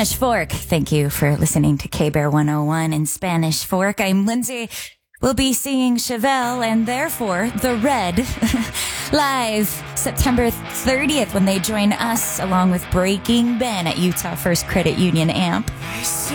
Spanish Fork. Thank you for listening to K-Bear 101 in Spanish Fork. I'm Lindsay. We'll be seeing Chevelle and therefore The Red live September 30th when they join us along with Breaking Ben at Utah First Credit Union AMP.